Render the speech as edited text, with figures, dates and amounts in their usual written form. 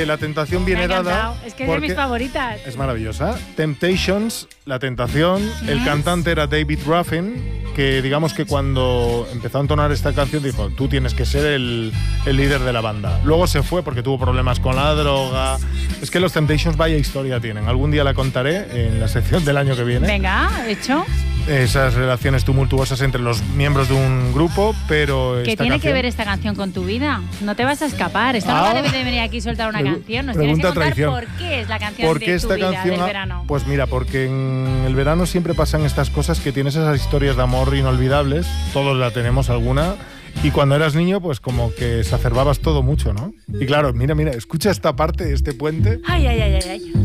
que La Tentación viene dada. Es que es de mis favoritas. Es maravillosa. Temptations, La Tentación. El cantante era David Ruffin, que digamos que cuando empezó a entonar esta canción dijo, tú tienes que ser el líder de la banda. Luego se fue porque tuvo problemas con la droga. Es que los Temptations vaya historia tienen. Algún día la contaré en la sección del año que viene. Venga, hecho. Esas relaciones tumultuosas entre los miembros de un grupo, pero ¿Qué tiene que ver esta canción con tu vida? No te vas a escapar. Esta no debe de venir aquí y soltar una canción. Nos tienes que contar traición. por qué es la canción de tu vida, del verano. Pues mira, porque en el verano siempre pasan estas cosas, que tienes esas historias de amor inolvidables. Todos la tenemos alguna. Y cuando eras niño, pues como que exacerbabas todo mucho, ¿no? Y claro, mira, escucha esta parte, este puente. Ay, ay, ay, ay, ay.